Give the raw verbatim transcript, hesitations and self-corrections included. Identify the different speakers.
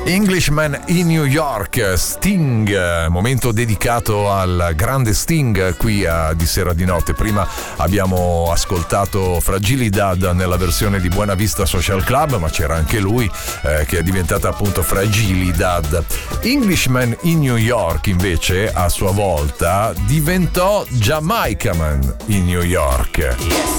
Speaker 1: Englishman in New York, Sting, momento dedicato al grande Sting qui a Di Sera di Notte. Prima abbiamo ascoltato Fragilidad nella versione di Buena Vista Social Club, ma c'era anche lui eh, che è diventata appunto Fragilidad. Englishman in New York invece a sua volta diventò Jamaicaman in New York.